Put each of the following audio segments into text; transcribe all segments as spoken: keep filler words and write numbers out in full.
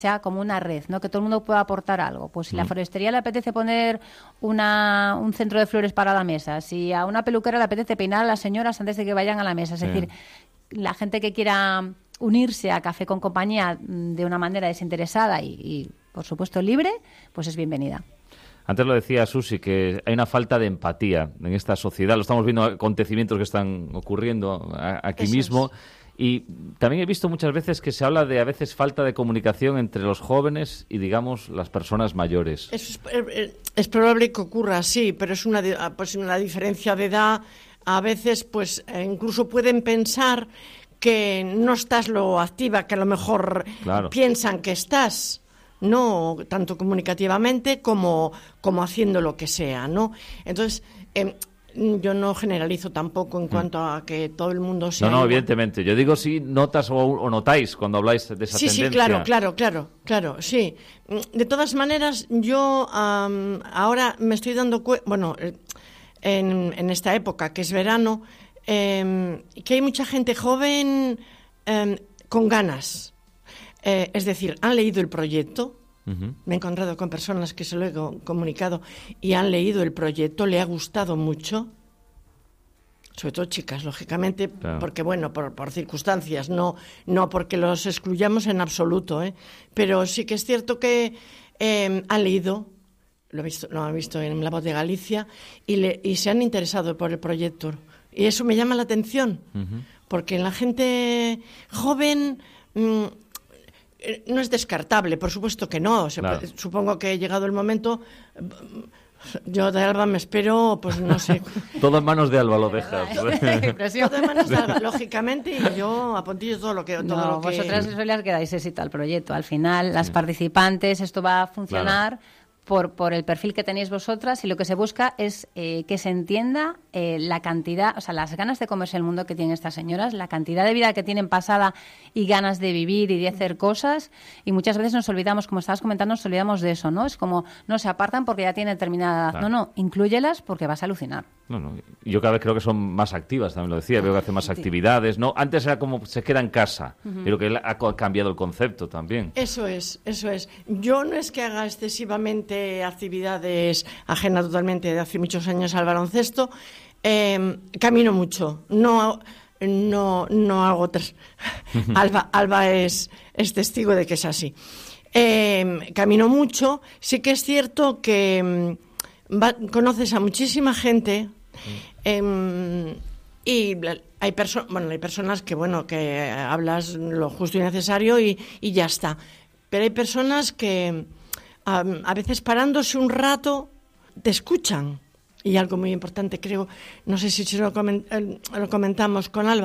sea como una red, ¿no? Que todo el mundo pueda aportar algo. Pues si mm. la floristería le apetece poner una, un centro de flores para la mesa, si a una peluquera le apetece peinar a las señoras antes de que vayan a la mesa, es sí. decir, la gente que quiera unirse a Café con Compañía de una manera desinteresada y, y, por supuesto, libre, pues es bienvenida. Antes lo decía Susi, que hay una falta de empatía en esta sociedad. Lo estamos viendo, acontecimientos que están ocurriendo aquí Eso mismo. Es. Y también he visto muchas veces que se habla de, a veces, falta de comunicación entre los jóvenes y, digamos, las personas mayores. Es, es, es probable que ocurra así, pero es una, pues una diferencia de edad. A veces, pues, incluso pueden pensar que no estás lo activa, que a lo mejor claro. piensan que estás, no tanto comunicativamente como, como haciendo lo que sea, ¿no? Entonces, eh, yo no generalizo tampoco en cuanto a que todo el mundo sea... No, no, igual. Evidentemente. Yo digo si notas o, o notáis cuando habláis de esa sí, tendencia. Sí, claro, claro, claro, claro, sí. De todas maneras, yo um, ahora me estoy dando cuenta... Bueno, en, en esta época, que es verano, eh, que hay mucha gente joven eh, con ganas. Eh, es decir, han leído el proyecto... Uh-huh. Me he encontrado con personas que se lo he comunicado y han leído el proyecto, le ha gustado mucho, sobre todo chicas, lógicamente, claro. porque bueno, por, por circunstancias, no, no porque los excluyamos en absoluto, ¿eh? Pero sí que es cierto que eh, han leído, lo, he visto, lo han visto en La Voz de Galicia y, le, y se han interesado por el proyecto. Y eso me llama la atención, uh-huh. porque la gente joven... Mmm, no es descartable, por supuesto que no. Se claro. puede, supongo que llegado el momento, yo de Alba me espero, pues no sé. Todo en manos de Alba lo dejas. Todo en manos de Alba, lógicamente, y yo apuntillo todo lo que... Todo no, lo que... vosotras sois las que dais éxito al proyecto. Al final, sí. las participantes, esto va a funcionar... Claro. Por, por el perfil que tenéis vosotras, y lo que se busca es eh, que se entienda eh, la cantidad, o sea, las ganas de comerse el mundo que tienen estas señoras, la cantidad de vida que tienen pasada y ganas de vivir y de hacer cosas, y muchas veces nos olvidamos, como estabas comentando, nos olvidamos de eso, ¿no? Es como, no se apartan porque ya tienen determinada edad. Claro. No, no, inclúyelas porque vas a alucinar. No, no, yo cada vez creo que son más activas, también lo decía, veo que hacen más sí. actividades, ¿no? Antes era como se queda en casa, uh-huh. pero que ha cambiado el concepto también. Eso es, eso es. Yo no es que haga excesivamente actividades ajenas totalmente de hace muchos años al baloncesto, eh, camino mucho, no, no, no hago tres. Alba, Alba es, es testigo de que es así. Eh, camino mucho, sí que es cierto que va, conoces a muchísima gente. Eh, y hay perso- bueno, hay personas que bueno que hablas lo justo y necesario y, y ya está, pero hay personas que um, a veces parándose un rato te escuchan, y algo muy importante, creo, no sé si lo, coment- lo comentamos con Alba,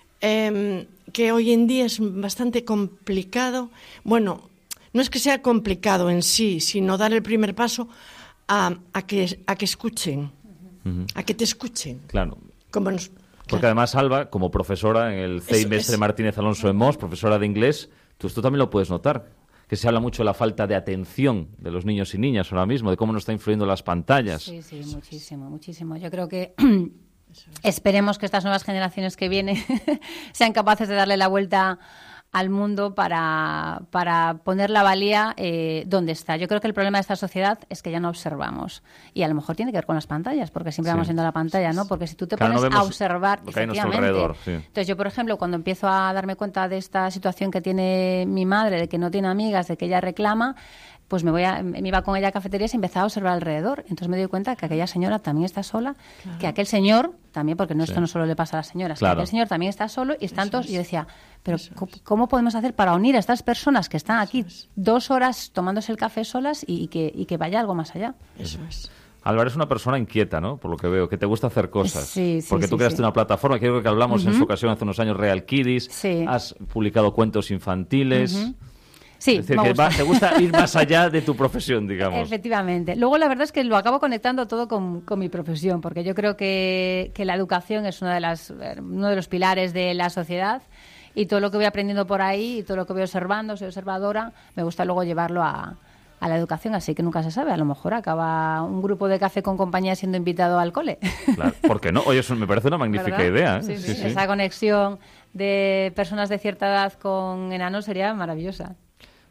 eh, que hoy en día es bastante complicado, bueno, no es que sea complicado en sí, sino dar el primer paso a, a que a que escuchen. Uh-huh. A que te escuchen. Claro. Como nos, Porque claro. además, Alba, como profesora en el C I M S Martínez Alonso de Mos, profesora de inglés, tú esto también lo puedes notar, que se habla mucho de la falta de atención de los niños y niñas ahora mismo, de cómo nos está influyendo las pantallas. Sí, sí, muchísimo, muchísimo. Yo creo que esperemos que estas nuevas generaciones que vienen sean capaces de darle la vuelta al mundo para, para poner la valía eh, donde está. Yo creo que el problema de esta sociedad es que ya no observamos. Y a lo mejor tiene que ver con las pantallas, porque siempre sí. vamos viendo la pantalla, ¿no? Porque si tú te claro, pones no a observar... Lo que hay a nuestro alrededor, sí. Entonces yo, por ejemplo, cuando empiezo a darme cuenta de esta situación que tiene mi madre, de que no tiene amigas, de que ella reclama, pues me voy a, me iba con ella a cafeterías y empezaba a observar alrededor. Entonces me doy cuenta que aquella señora también está sola, claro. que aquel señor también, porque no, sí. esto no solo le pasa a las señoras, claro. que aquel señor también está solo y están todos... Y yo decía, pero ¿cómo, ¿cómo podemos hacer para unir a estas personas que están aquí dos horas tomándose el café solas y, y, que, y que vaya algo más allá? Eso es. Álvaro es una persona inquieta, ¿no? Por lo que veo, que te gusta hacer cosas. Sí, sí, Porque tú sí, creaste sí. una plataforma, creo que hablamos uh-huh. en su ocasión hace unos años, Real Kiddies. Sí. Has publicado cuentos infantiles. Uh-huh. Sí, es decir, que va, te gusta ir más allá de tu profesión, digamos. Efectivamente. Luego, la verdad es que lo acabo conectando todo con, con mi profesión, porque yo creo que, que la educación es una de las, uno de los pilares de la sociedad, y todo lo que voy aprendiendo por ahí y todo lo que voy observando, soy observadora, me gusta luego llevarlo a, a la educación, así que nunca se sabe. A lo mejor acaba un grupo de Café con Compañía siendo invitado al cole. Claro, ¿por qué no? Oye, eso me parece una magnífica ¿verdad? idea. ¿eh? Sí, sí, sí, sí. Esa conexión de personas de cierta edad con enanos sería maravillosa.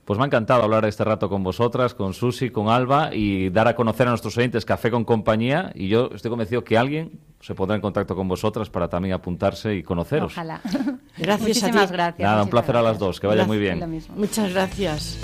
Pues me ha encantado hablar este rato con vosotras, con Susi, con Alba, y dar a conocer a nuestros oyentes Café con Compañía, y yo estoy convencido que alguien se pondrá en contacto con vosotras para también apuntarse y conoceros. Ojalá. Gracias. Muchísimas a ti. gracias. Nada, un placer gracias. a las dos, que vaya Gracias. muy bien. Muchas gracias.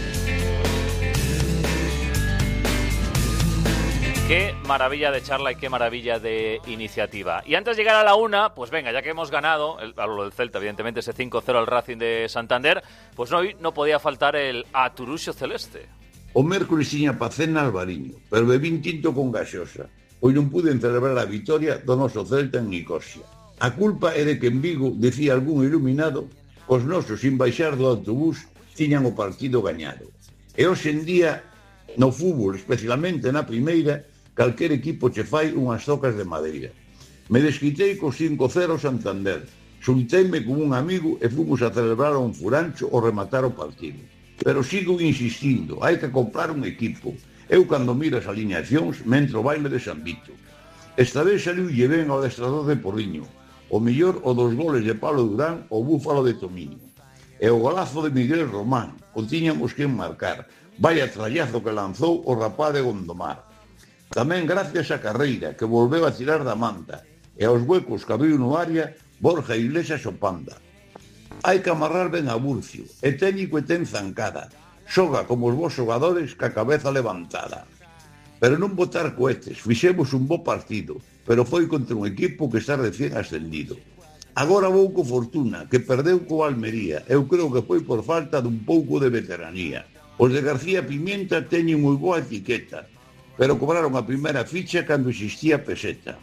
Qué maravilla de charla y qué maravilla de iniciativa. Y antes de llegar a la una, pues venga, ya que hemos ganado, el, a lo del Celta, evidentemente, ese cinco cero al Racing de Santander, pues hoy no podía faltar el Aturuxo Celeste. O mércoles tiña pa cena Albariño, pero bebín tinto con gaseosa. Hoy non pude celebrar a vitoria do noso Celta en Nicosia. A culpa é de que en Vigo, decía algún iluminado, os nosos, sin baixar do autobús, tiñan o partido gañado. E hoxe en día, no fútbol, especialmente na primeira, calquer equipo che fai unhas zocas de madeira. Me desquitei co cinco cero Santander, xunteime con un amigo e fomos a celebrar un furancho o rematar o partido. Pero sigo insistindo, hai que comprar un equipo. Eu, cando miro as alineacións, me entro o baile de San Vito. Esta vez saliu lle ben ao adestrador de Porriño, o mellor o dos goles de Pablo Durán o búfalo de Tomiño. E o golazo de Miguel Román, o tiñamos que enmarcar. Vaya trallazo que lanzou o rapaz de Gondomar. Tamén gracias a Carreira, que volveu a tirar da manta, e aos huecos que abriu no área, Borja Iglesias o Panda. Hai que amarrar ben a Burcio, é técnico e ten zancada, xoga como os vos xogadores ca cabeza levantada. Pero non botar cohetes, fixemos un bo partido, pero foi contra un equipo que está recién ascendido. Agora vou co Fortuna, que perdeu co Almería, eu creo que foi por falta dun pouco de veteranía. Os de García Pimienta teñen moi boa etiqueta, pero cobraron a primeira ficha cando existía peseta.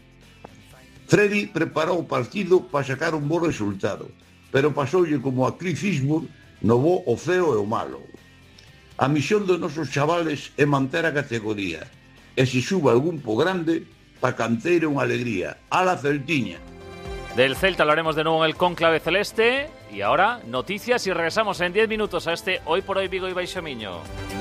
Freddy preparou o partido para sacar un bo resultado, pero pasoulle como a Cliff Eastwood no bo, o feo e o malo. A misión dos nosos chavales é manter a categoría, e se suba algún po grande, pa canteira unha alegría. Ala Celtiña. Del Celta hablaremos de nuevo en el Cónclave Celeste, y ahora noticias y regresamos en diez minutos a este Hoy por Hoy Vigo y Baixo Miño.